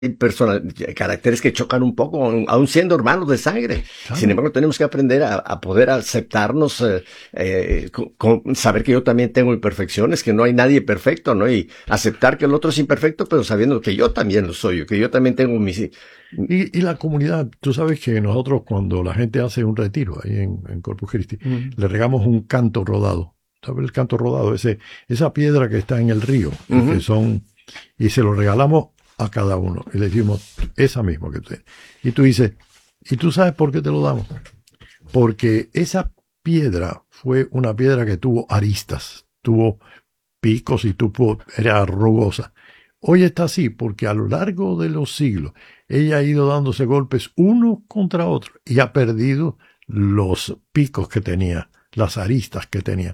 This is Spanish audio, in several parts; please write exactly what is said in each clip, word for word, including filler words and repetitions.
personas, caracteres que chocan un poco, aún siendo hermanos de sangre. Claro. Sin embargo, tenemos que aprender a, a poder aceptarnos, eh, eh, con, con saber que yo también tengo imperfecciones, que no hay nadie perfecto, ¿no? Y aceptar que el otro es imperfecto, pero sabiendo que yo también lo soy, que yo también tengo mis... Y, y la comunidad, tú sabes que nosotros cuando la gente hace un retiro ahí en, en Corpus Christi, mm. le regamos un canto rodado. ¿Sabes el canto rodado? Ese, esa piedra que está en el río, uh-huh. que son, y se lo regalamos a cada uno. Y le decimos, esa misma que usted. Y tú dices, ¿y tú sabes por qué te lo damos? Porque esa piedra fue una piedra que tuvo aristas, tuvo picos y tuvo, era rugosa. Hoy está así porque a lo largo de los siglos ella ha ido dándose golpes uno contra otro y ha perdido los picos que tenía, las aristas que tenía.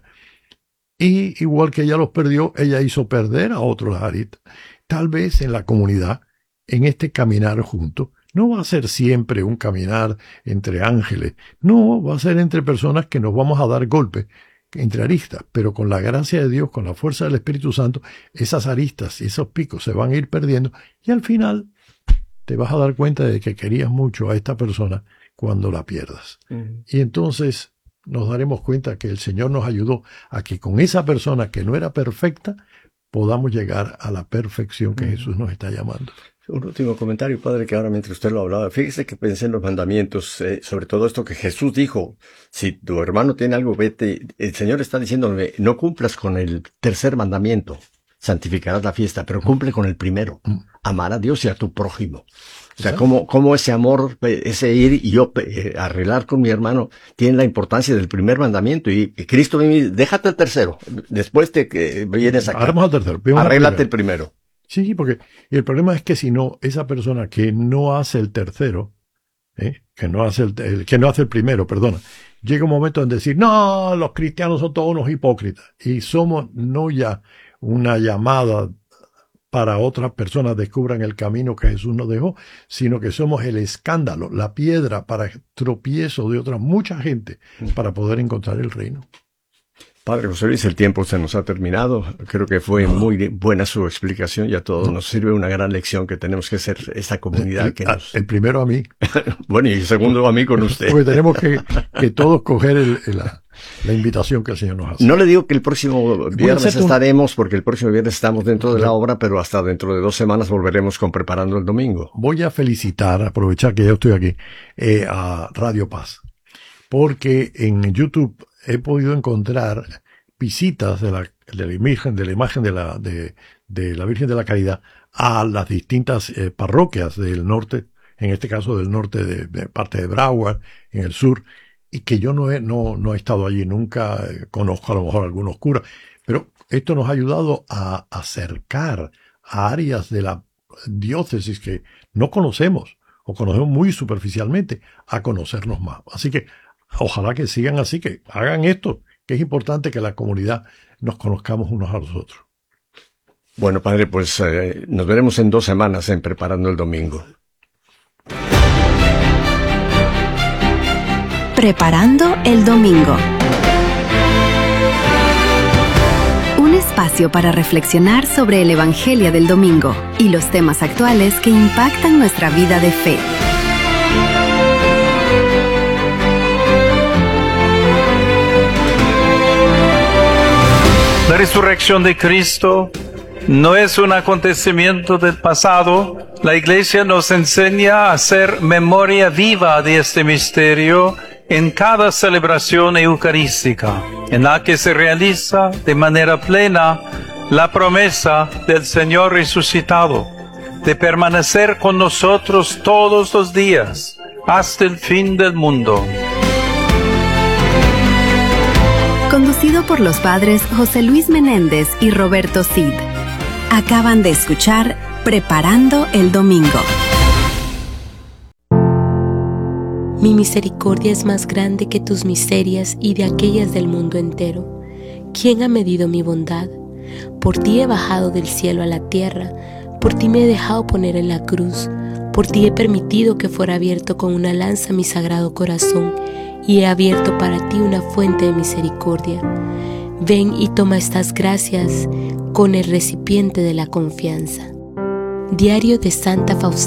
Y igual que ella los perdió, ella hizo perder a otros aristas. Tal vez en la comunidad, en este caminar juntos, no va a ser siempre un caminar entre ángeles. No, va a ser entre personas que nos vamos a dar golpes entre aristas. Pero con la gracia de Dios, con la fuerza del Espíritu Santo, esas aristas y esos picos se van a ir perdiendo. Y al final te vas a dar cuenta de que querías mucho a esta persona cuando la pierdas. Uh-huh. Y entonces nos daremos cuenta que el Señor nos ayudó a que con esa persona que no era perfecta, podamos llegar a la perfección que Jesús nos está llamando. Un último comentario, padre, que ahora mientras usted lo hablaba, fíjese que pensé en los mandamientos, eh, sobre todo esto que Jesús dijo, si tu hermano tiene algo, vete, el Señor está diciéndome, no cumplas con el tercer mandamiento, santificarás la fiesta, pero cumple con el primero, amar a Dios y a tu prójimo. O sea, cómo, cómo ese amor, ese ir y yo eh, arreglar con mi hermano tiene la importancia del primer mandamiento. Y, y Cristo me dice, déjate el tercero. Después te que vienes acá. Arremos al tercero. Arréglate el primero. Sí, porque y el problema es que si no, esa persona que no hace el tercero, ¿eh? que no hace el, el, que no hace el primero, perdona, llega un momento en decir, no, los cristianos son todos unos hipócritas. Y somos no ya una llamada para otras personas descubran el camino que Jesús nos dejó, sino que somos el escándalo, la piedra para tropiezo de otra mucha gente para poder encontrar el reino. Padre José Luis, el tiempo se nos ha terminado. Creo que fue no. muy buena su explicación y a todos no. nos sirve una gran lección que tenemos que ser esta comunidad. El, que nos... el primero a mí. Bueno, y el segundo a mí con usted. Porque tenemos que, que todos coger el, el, la, la invitación que el Señor nos hace. No le digo que el próximo viernes estaremos, un... porque el próximo viernes estamos dentro de la obra, pero hasta dentro de dos semanas volveremos con Preparando el Domingo. Voy a felicitar, aprovechar que ya estoy aquí, eh, a Radio Paz, porque en YouTube he podido encontrar visitas de la, de la imagen, de la imagen de la, de, de la Virgen de la Caridad a las distintas eh, parroquias del norte, en este caso del norte de, de parte de Broward, en el sur, y que yo no he, no, no he estado allí nunca, eh, conozco a lo mejor algunos curas, pero esto nos ha ayudado a acercar a áreas de la diócesis que no conocemos, o conocemos muy superficialmente, a conocernos más. Así que ojalá que sigan así, que hagan esto, que es importante que la comunidad nos conozcamos unos a los otros. Bueno, padre, pues eh, nos veremos en dos semanas en Preparando el Domingo. Preparando el Domingo. Un espacio para reflexionar sobre el Evangelio del Domingo y los temas actuales que impactan nuestra vida de fe. La resurrección de Cristo no es un acontecimiento del pasado. La Iglesia nos enseña a hacer memoria viva de este misterio en cada celebración eucarística, en la que se realiza de manera plena la promesa del Señor resucitado, de permanecer con nosotros todos los días, hasta el fin del mundo. Conducido por los padres José Luis Menéndez y Roberto Cid. Acaban de escuchar Preparando el Domingo. Mi misericordia es más grande que tus miserias y de aquellas del mundo entero. ¿Quién ha medido mi bondad? Por ti he bajado del cielo a la tierra, por ti me he dejado poner en la cruz, por ti he permitido que fuera abierto con una lanza mi sagrado corazón, y he abierto para ti una fuente de misericordia. Ven y toma estas gracias con el recipiente de la confianza. Diario de Santa Faustina.